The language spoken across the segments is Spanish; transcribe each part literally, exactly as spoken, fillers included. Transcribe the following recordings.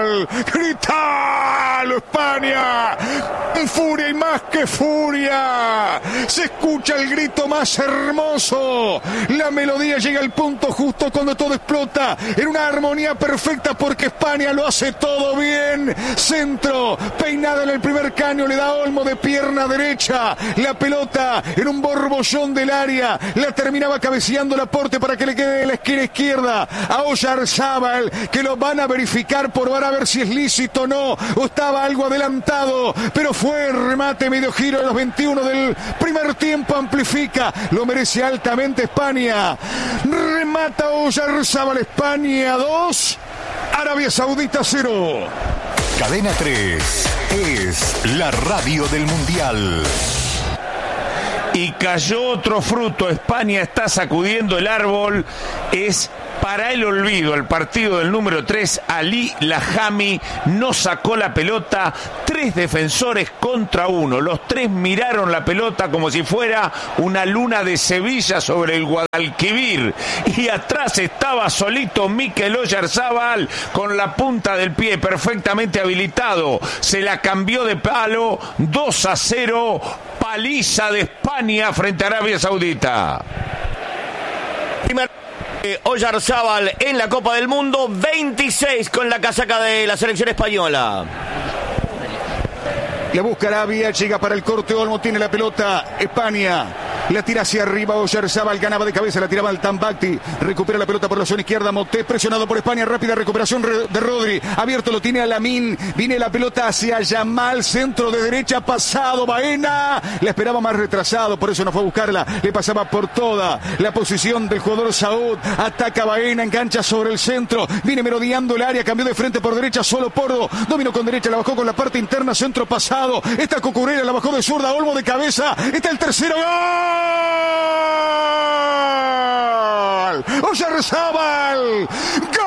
Oyarzabal. ¡Gritalo, España! ¡Furia y más que furia! Se escucha el grito más hermoso. La melodía llega al punto justo cuando todo explota en una armonía perfecta porque España lo hace todo bien. Centro, peinada en el primer caño, le da Olmo de pierna derecha. La pelota en un borbollón del área. La terminaba cabeceando Laporte para que le quede en la esquina izquierda a Oyarzabal, que lo van a verificar por ver a ver si es lícito o no, o estaba algo adelantado, pero fue el remate medio giro de los veintiuno del primer tiempo, amplifica, lo merece altamente España. Remata Oyarzabal, España dos, Arabia Saudita cero. Cadena tres es la radio del Mundial. Y cayó otro fruto. España está sacudiendo el árbol. Es para el olvido el partido del número tres. Ali Lahami no sacó la pelota. Tres defensores contra uno. Los tres miraron la pelota como si fuera una luna de Sevilla sobre el Guadalquivir. Y atrás estaba solito Mikel Oyarzabal con la punta del pie perfectamente habilitado. Se la cambió de palo. dos a cero. Paliza de España frente a Arabia Saudita. Primer eh, Oyarzabal en la Copa del Mundo, veintiséis con la casaca de la selección española. La busca Arabia, llega para el corte, Olmo tiene la pelota, España la tira hacia arriba, Oyarzabal ganaba de cabeza, la tiraba al Tambacti, recupera la pelota por la zona izquierda, Moté presionado por España, rápida recuperación de Rodri, abierto lo tiene a Lamine, viene la pelota hacia Yamal, centro de derecha, pasado Baena, la esperaba más retrasado, por eso no fue a buscarla, le pasaba por toda la posición del jugador Saúd, ataca Baena, engancha sobre el centro, viene merodeando el área, cambió de frente por derecha, solo Porro, dominó con derecha, la bajó con la parte interna, centro pasado, está Cucurella, la bajó de zurda, Olmo de cabeza, está el tercero, ¡gol! Oyarzabal, ¡gol!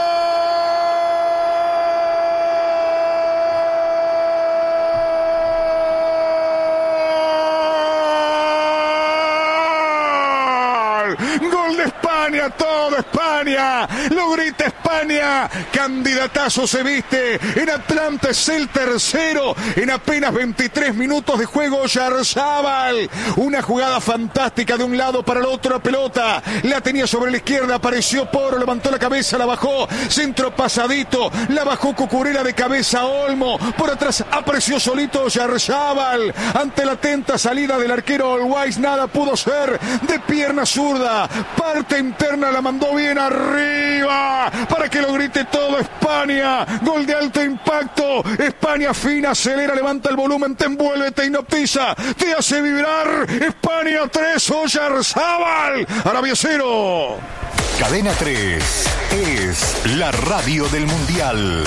Gol de España, todo España, lo grita España, candidatazo se viste, en Atlanta es el tercero, en apenas veintitrés minutos de juego Oyarzabal, una jugada fantástica de un lado para el otro, la pelota, la tenía sobre la izquierda, apareció Poro, levantó la cabeza, la bajó, centro pasadito, la bajó Cucurella de cabeza a Olmo, por atrás apareció solito Oyarzabal, ante la atenta salida del arquero Always, nada pudo hacer, de pierna zurda, parte interna, la mandó bien arriba, para que lo grite todo España, gol de alto impacto, España fina, acelera, levanta el volumen, te envuelve, te hipnotiza, te hace vibrar, España tres, Oyarzabal, Arabia cero. Cadena tres es la radio del Mundial.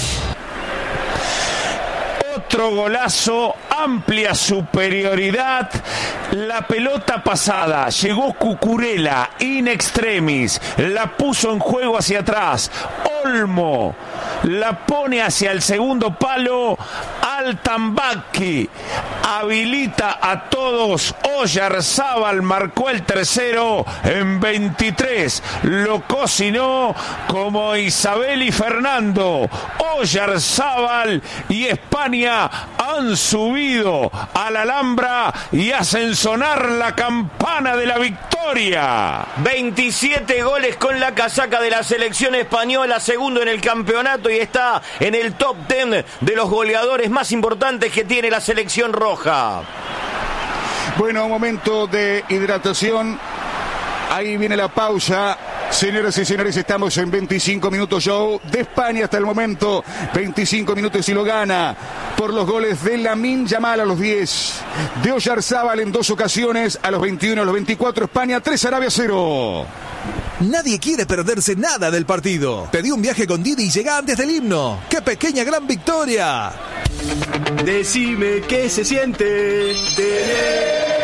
Otro golazo, amplia superioridad, la pelota pasada, llegó Cucurella in extremis, la puso en juego hacia atrás, Olmo la pone hacia el segundo palo, al Tambacti, habilita a todos, Oyarzabal marcó el tercero en veintitrés, lo cocinó como Isabel y Fernando, Oyarzabal y España han subido a la Alhambra y hacen sonar la campana de la victoria. veintisiete goles con la casaca de la selección española, segundo en el campeonato y está en el top diez de los goleadores más importantes que tiene la selección roja. Bueno, momento de hidratación. Ahí viene la pausa. Señoras y señores, estamos en veinticinco minutos show de España hasta el momento. veinticinco minutos y lo gana por los goles de Lamine Yamal a los diez. De Oyarzabal en dos ocasiones a los veintiuno, a los veinticuatro. España tres, Arabia cero. Nadie quiere perderse nada del partido. Pedí un viaje con Didi y llega antes del himno. ¡Qué pequeña gran victoria! Decime qué se siente tener.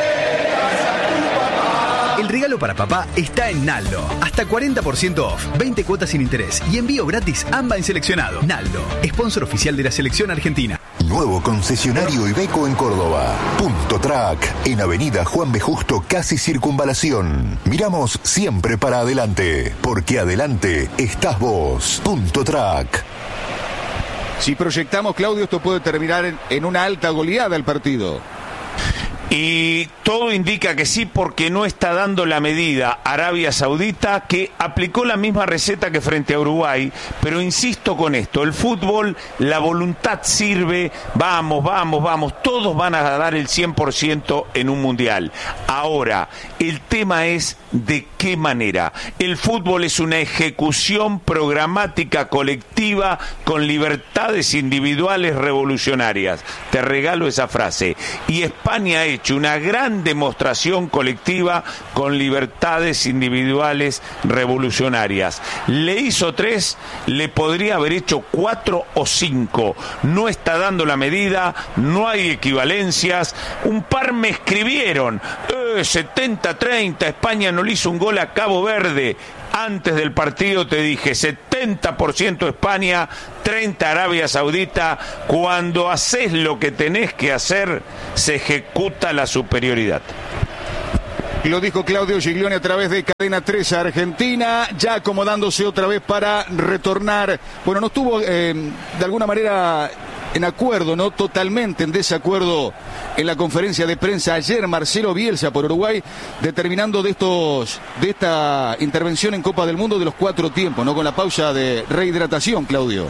El regalo para papá está en Naldo. Hasta cuarenta por ciento off, veinte cuotas sin interés y envío gratis A M B A en seleccionado. Naldo, sponsor oficial de la selección argentina. Nuevo concesionario Iveco en Córdoba. Punto Track, en Avenida Juan B. Justo, casi Circunvalación. Miramos siempre para adelante, porque adelante estás vos. Punto Track. Si proyectamos, Claudio, esto puede terminar en, en una alta goleada el partido. Y todo indica que sí, porque no está dando la medida Arabia Saudita, que aplicó la misma receta que frente a Uruguay. Pero insisto con esto, el fútbol, la voluntad sirve, vamos, vamos, vamos, todos van a dar el cien por ciento en un mundial. Ahora, el tema es de qué manera. El fútbol es una ejecución programática colectiva con libertades individuales revolucionarias. Te regalo esa frase. Y España es hecho una gran demostración colectiva con libertades individuales revolucionarias. Le hizo tres, le podría haber hecho cuatro o cinco. No está dando la medida, no hay equivalencias. Un par me escribieron, eh, setenta treinta, España no le hizo un gol a Cabo Verde. Antes del partido te dije setenta por ciento España, treinta Arabia Saudita. Cuando haces lo que tenés que hacer, se ejecuta la superioridad. Lo dijo Claudio Giglioni a través de Cadena tres Argentina, ya acomodándose otra vez para retornar. Bueno, no estuvo eh, de alguna manera en acuerdo, no totalmente en desacuerdo en la conferencia de prensa ayer Marcelo Bielsa por Uruguay, determinando de estos de esta intervención en Copa del Mundo de los cuatro tiempos, no con la pausa de rehidratación, Claudio.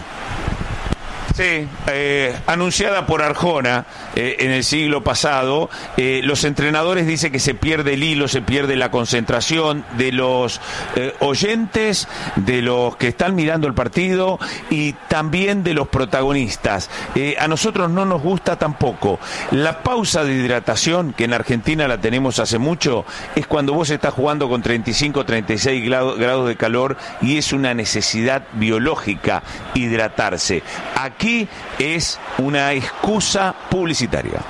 Sí, eh, anunciada por Arjona eh, en el siglo pasado, eh, los entrenadores dicen que se pierde el hilo, se pierde la concentración de los eh, oyentes, de los que están mirando el partido y también de los protagonistas. Eh, a nosotros no nos gusta tampoco. La pausa de hidratación, que en Argentina la tenemos hace mucho, es cuando vos estás jugando con treinta y cinco, treinta y seis grados de calor y es una necesidad biológica hidratarse. Aquí es una excusa publicitaria.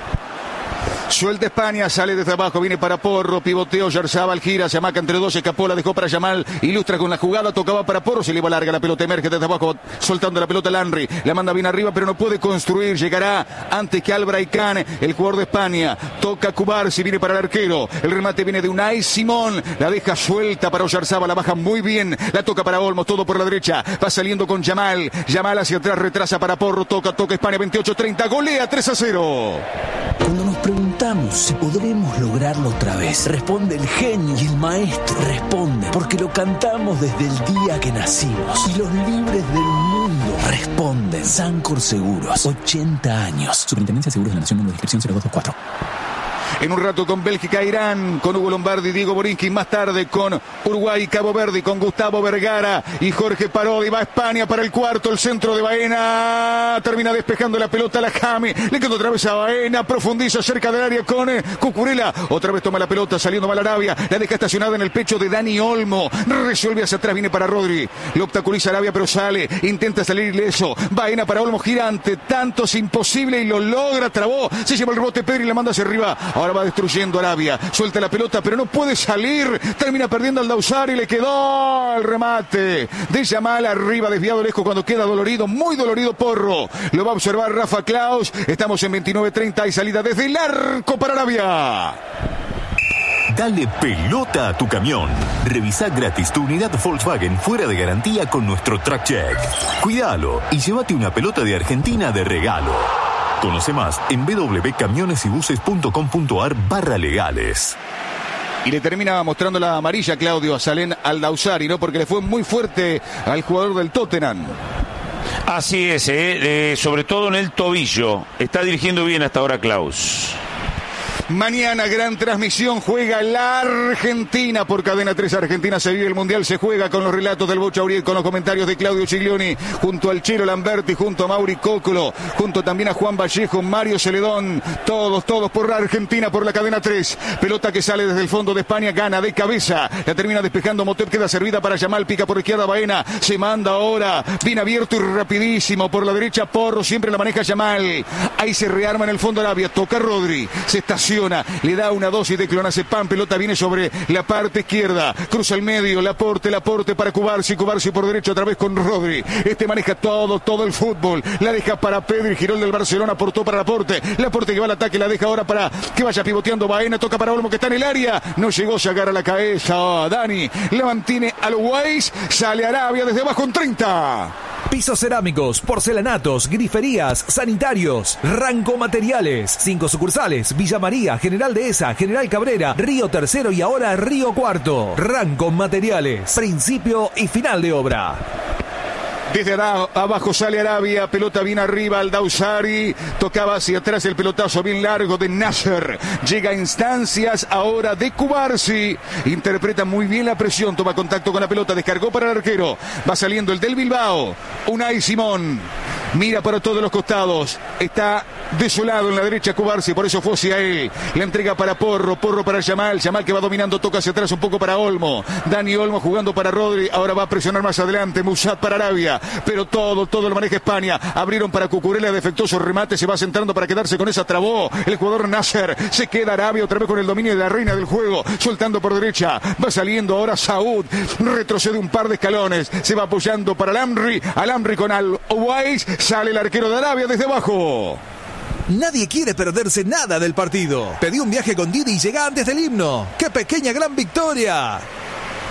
Suelta España, sale desde abajo, viene para Porro, pivoteo, Yarzabal, gira, se amaca entre dos, escapó, la dejó para Yamal, ilustra con la jugada, tocaba para Porro, se le va larga, la pelota emerge desde abajo, soltando la pelota Lanry, la manda bien arriba, pero no puede construir, llegará antes que Albright Kahn, el jugador de España, toca Cubarsi, viene para el arquero, el remate viene de Unai Simón, la deja suelta para Yarzabal, la baja muy bien, la toca para Olmos, todo por la derecha, va saliendo con Yamal, Yamal hacia atrás, retrasa para Porro, toca, toca España, veintiocho treinta, golea tres a cero. Cuando nos preguntamos si podremos lograrlo otra vez, responde el genio y el maestro. Responde porque lo cantamos desde el día que nacimos. Y los libres del mundo responden. Sancor Seguros, ochenta años. Superintendencia de Seguros de la Nación, número de inscripción cero dos dos cuatro. En un rato con Bélgica, Irán, con Hugo Lombardi, Diego Borinqui, más tarde con Uruguay, Cabo Verde, con Gustavo Vergara y Jorge Parodi. Va a España para el cuarto, el centro de Baena, termina despejando la pelota a la Jame, le quedó otra vez a Baena, profundiza cerca del área con eh, Cucurella, otra vez toma la pelota, saliendo mal Arabia, la deja estacionada en el pecho de Dani Olmo, resuelve hacia atrás, viene para Rodri, lo obstaculiza Arabia pero sale, intenta salir ileso, Baena para Olmo, girante, tanto es imposible y lo logra, trabó, se lleva el rebote Pedri y la manda hacia arriba. Ahora va destruyendo Arabia, suelta la pelota pero no puede salir, termina perdiendo al Dausar y le quedó el remate de Yamal arriba, desviado lejos cuando queda dolorido, muy dolorido Porro, lo va a observar Rafa Klaus. Estamos en veintinueve treinta y salida desde el arco para Arabia. Dale pelota a tu camión. Revisa gratis tu unidad Volkswagen fuera de garantía con nuestro Track Check. Cuídalo y llévate una pelota de Argentina de regalo. Conoce más en w w w punto camiones y buses punto com punto a r barra legales. Y le termina mostrando la amarilla, Claudio, a Salén Aldausari, ¿no? Porque le fue muy fuerte al jugador del Tottenham. Así es, eh, eh, sobre todo en el tobillo. Está dirigiendo bien hasta ahora Klaus. Mañana gran transmisión, juega la Argentina por Cadena tres Argentina, se vive el Mundial, se juega con los relatos del Bocha Uriel, con los comentarios de Claudio Giglioni, junto al Chelo Lamberti, junto a Mauri Cócolo, junto también a Juan Vallejo, Mario Celedón, todos, todos por la Argentina, por la Cadena tres. Pelota que sale desde el fondo de España, gana de cabeza, la termina despejando Motet, queda servida para Yamal, pica por izquierda Baena, se manda ahora, bien abierto y rapidísimo por la derecha Porro, siempre la maneja Yamal, ahí se rearma en el fondo Arabia, toca Rodri, se estaciona, le da una dosis de clonazepam, pelota viene sobre la parte izquierda, cruza el medio, Laporte, Laporte para Cubarsi, Cubarsi por derecho otra vez con Rodri, este maneja todo, todo el fútbol, la deja para Pedri, Girol del Barcelona, aportó para Laporte, Laporte que va al ataque, la deja ahora para que vaya pivoteando Baena, toca para Olmo que está en el área, no llegó, se agarra la cabeza, oh, Dani, la mantiene a los Weiss, sale Arabia desde abajo en treinta. Pisos cerámicos, porcelanatos, griferías, sanitarios. Ranco Materiales. Cinco sucursales. Villa María, General Dehesa, General Cabrera, Río Tercero y ahora Río Cuarto. Ranco Materiales. Principio y final de obra. Desde abajo sale Arabia, pelota bien arriba al Dausari, tocaba hacia atrás el pelotazo bien largo de Nasser, llega a instancias ahora de Cubarsi, interpreta muy bien la presión, toma contacto con la pelota, descargó para el arquero, va saliendo el del Bilbao, Unai Simón, mira para todos los costados, está desolado en la derecha Cubarsi, por eso fue hacia él, la entrega para Porro, Porro para Yamal, Yamal que va dominando, toca hacia atrás un poco para Olmo, Dani Olmo jugando para Rodri, ahora va a presionar más adelante, Musat para Arabia, pero todo, todo lo maneja España. Abrieron para Cucurella, defectuoso remate, se va centrando para quedarse con esa, trabó el jugador Nasser, se queda Arabia otra vez con el dominio de la reina del juego, soltando por derecha, va saliendo ahora Saúd, retrocede un par de escalones, se va apoyando para Al-Amri, Al-Amri con Al-Owais, sale el arquero de Arabia desde abajo. Nadie quiere perderse nada del partido. Pedí un viaje con Didi y llega antes del himno. ¡Qué pequeña gran victoria!